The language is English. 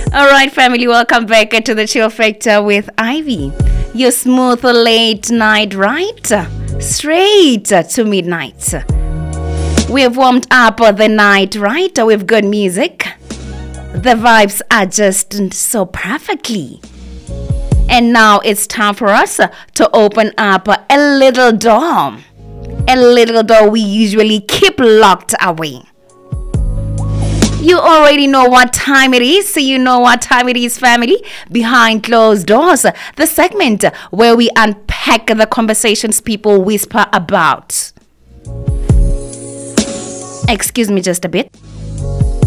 All right, family, welcome back to the Chill Factor with Ivy. Your smooth late night ride straight to midnight. We've warmed up the night right with good music. The vibes are just so perfectly. And now it's time for us to open up a little door. A little door we usually keep locked away. You already know what time it is. So you know what time it is, family. Behind closed doors, the segment where we unpack the conversations people whisper about. Excuse me just a bit.